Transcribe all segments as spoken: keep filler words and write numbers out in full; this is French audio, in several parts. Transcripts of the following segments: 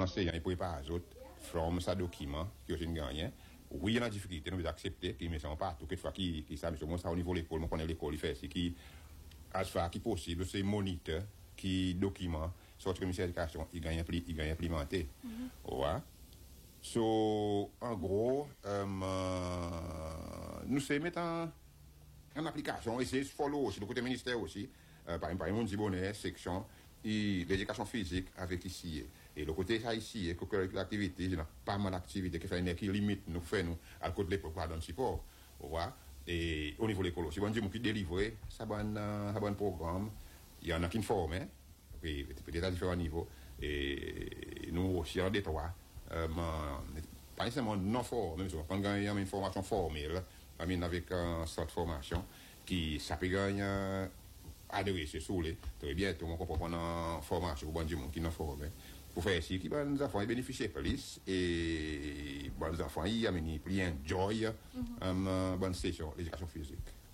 enseignant, il prépare les autres, forme sa document, qui est une gagnant. Oui, il y a une difficulté, nous devons accepter, qui ne sont pas tout, quelquefois, qui, qui savent, moi, ça au niveau de l'école, moi, connais l'école, il fait, c'est qui, à ce qui possible, c'est moniteur, qui document, soit le ministère de l'Éducation, il gagne, il gagne implémenté. Mm-hmm. Ouais. So, en gros, euh, nous sommes mettre en, en application, essayer de follow aussi, le côté ministère aussi, euh, par exemple, par exemple, section, l'éducation physique avec ici. Et le côté ça ici, que l'activité, il y a pas mal d'activités qui fait une qui limite, nous fait, nous, à côté de l'époque, dans le support. Voilà. Et au niveau de l'école aussi, on dit, qui délivre, ça va un bon programme, il y en a qui forment, oui, peut-être à différents niveaux, et nous aussi en détroit. Euh, pas nécessairement non formé, mais quand il y a une formation formelle, avec un centre de formation qui s'appelle adressé sous les, très bien, tout le monde comprend une formation pour les gens qui sont formés. Pour faire ici, qui les enfants bénéficient de plus et les enfants, ils amènent plus enjoy une bonne session l'éducation physique.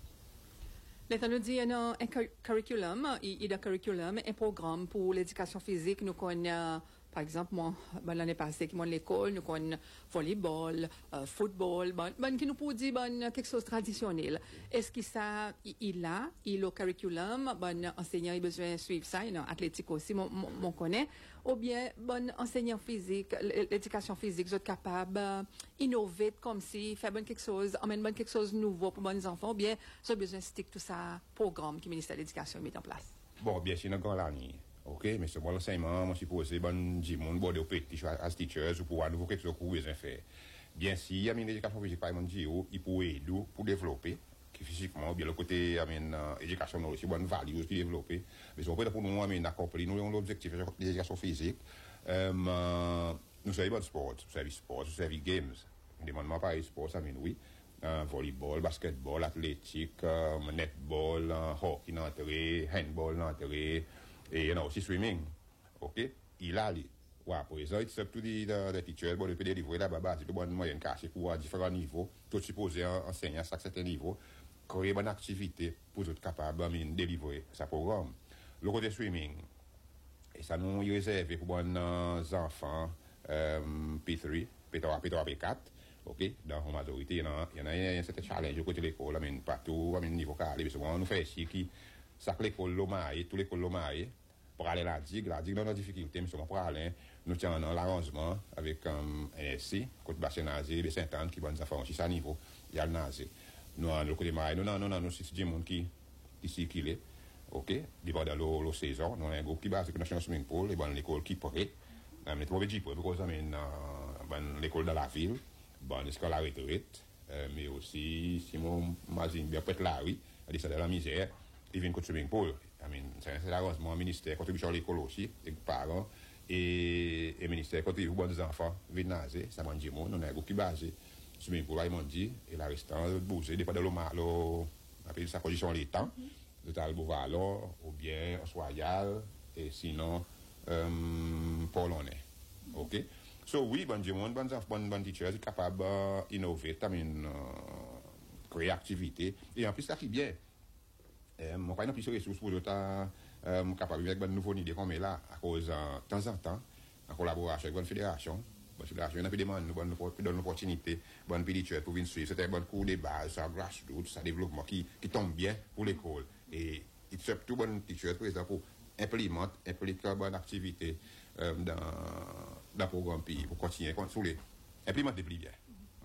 L'État nous dit qu'il y a un curriculum, il y a un curriculum, un programme pour l'éducation physique, nous connaissons. Par exemple, moi, ben, l'année passée, qui moi l'école, nous connaissons volleyball, euh, football, ben, ben, qui nous peut dire, ben, quelque chose de traditionnel. Est-ce que ça, il a, il a le curriculum, ben, enseignant, il a besoin de suivre ça, il y a athlétique aussi, mon, mon, mon connaît, ou bien, ben, enseignant physique, l'éducation physique, vous êtes capable d'innover comme si, faire ben quelque chose, emmène ben quelque chose de nouveau pour les enfants, ou bien, vous avez besoin de stick tout ça, programme que le ministère de l'Éducation met en place? Bon, bien sûr, dans l'année. Ok, mais c'est bon l'enseignement, moi je suppose, bon, dis mon bon de petit as teachers ou pour à nouveau quelque chose que vous besoin faire. Bien si il y a une éducation physique par exemple, il pour aider pour développer qui physiquement bien le côté amène éducation aussi bonne value aussi développer. Mais on peut pour nous amène accomplir nous l'objectif de l'éducation physique. Euh nous savons bon sport, nous savons sport, nous savons games. Demandement pareil sport ça mène oui. Euh, volleyball, basketball, athlétique, euh, netball, euh, hockey n'entrée, handball n'entrée. Et il y a aussi swimming. Ok? Il a les. Ouais, pour les autres, c'est tout des teachers, bon, le P D livrer là-bas, c'est tout bon moyen caché pour différents niveaux, tout supposé enseigner à certains niveaux, créer une bonne activité pour être capable de délivrer sa programme. Le côté swimming, et ça nous est réservé pour les enfants euh, P trois, P trois, P trois, P quatre. Ok? Dans la majorité, il y en a, il y en a un certain challenge au côté de l'école, mais partout, à niveau carré, parce qu'on nous fait ici qui. Ça que l'école Lomaï, tout l'école Lomaï, pour aller à la digue, la digue dans la difficulté, mais pour aller, nous tenons dans l'arrangement avec un N S C, côté bassin nazé, les Saint-Anne, qui va nous faire aussi à niveau, il y a le nazé. Nous, le côté Maï, nous, non, non, non, nous, c'est des gens qui, qui circulent, ok, ils vont dans la saison, nous, un groupe qui base avec notre swimming pool, et bon, l'école qui pourrait, mais trop petit, parce que ça mène l'école dans la ville, bon, est-ce qu'on la retraite, mais aussi, si mon imagine bien, peut-être là, oui, elle est dans la misère. Il vient de swimming pool. I mean, c'est l'arrangement ministère, contribution à l'école aussi, les parents, et le ministère contribue pour les enfants, viennent nager, ça m'a dit, on a un groupe qui est basé, swimming pool, ils m'ont dit, et la restant, bouger, dépend de l'eau, on appelle sa position les temps, de tal Beauvalor, ou bien Soyal, et sinon, euh, Polonais. Ok? So, oui, bon Dieu, bon, bon, bon, bon teacher, est capable d'innover, euh, créer activité, et en plus, ça qui est bien. Euh, mon pas plus de ressources pour être euh, capable avec une nouvelle idée comme là à cause de temps en temps en collaboration avec une fédération une fédération on a pu demander nous donne l'opportunité bonne péditure pour venir suivre c'était un bon cours de base ça grassroots ça développement qui qui tombe bien pour l'école et il surtout bonne teacher par exemple pour implémenter impliquer bonne activité euh, dans dans le programme pays pour continuer sur les implémenter plus bien.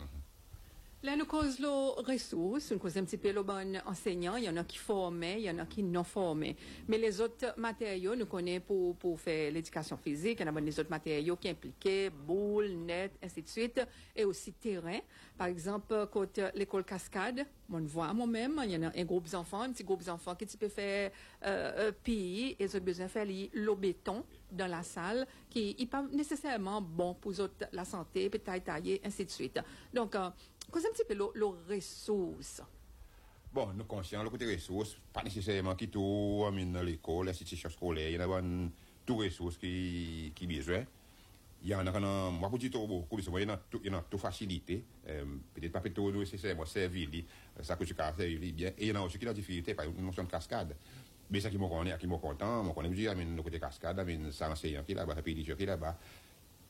Là, nous cause les ressources, nous cause un petit peu les bons enseignants, il y en a qui forment, il y en a qui non forment. Mais les autres matériaux, nous connaissons pour, pour faire l'éducation physique, il y en a des autres matériaux qui impliquent boules, net, ainsi de suite, et aussi terrain. Par exemple, côté l'école Cascade, on le voit moi-même, il y en a un groupe d'enfants, un petit groupe d'enfants qui peut faire euh, pays, et ils ont besoin de faire le béton dans la salle, qui n'est pas nécessairement bon pour autres, la santé, peut-être tailler, ainsi de suite. Donc, euh, cause un petit peu les ressources. Bon, nous conscients, le côté ressources, pas nécessairement qui tout dans l'école, l'institution scolaire, il y en a toutes les ressources qui qui besoin. Il y en a quand moi pour dire tout beaucoup, parce qu'il y en a tout, il y en a tout facilité, euh, peut-être pas tout nécessairement servir, ça que tu as servir bien, et il y en a aussi qui ont difficulté par une notion de cascade. Mais ça qui me connaît, qui me content, me connaît, je dis, le côté cascade, ça enseignant qui là-bas, ça péditeur qui là-bas.